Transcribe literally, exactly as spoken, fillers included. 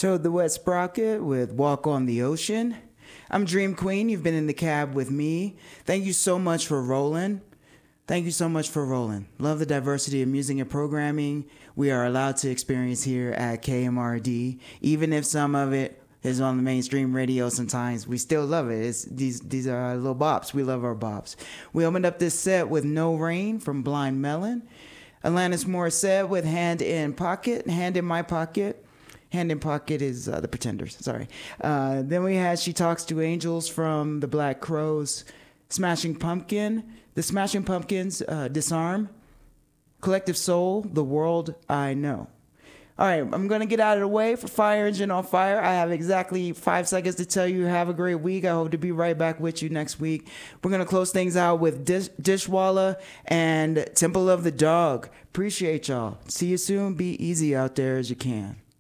Toad the Wet Sprocket with Walk on the Ocean. I'm Dream Queen. You've been in the cab with me. Thank you so much for rolling. Thank you so much for rolling. Love the diversity of music and programming we are allowed to experience here at K M R D. Even if some of it is on the mainstream radio sometimes, we still love it. It's, these, these are our little bops. We love our bops. We opened up this set with No Rain from Blind Melon. Alanis Morissette with Hand in Pocket, Hand in My Pocket. Hand in Pocket is uh, the Pretenders, sorry. Uh, then we had She Talks to Angels from the Black Crowes. Smashing Pumpkin, the Smashing Pumpkins, uh, Disarm. Collective Soul, The World I Know. All right, I'm going to get out of the way for Fire Engine on Fire. I have exactly five seconds to tell you have a great week. I hope to be right back with you next week. We're going to close things out with Dish- Dishwalla and Temple of the Dog. Appreciate y'all. See you soon. Be easy out there as you can.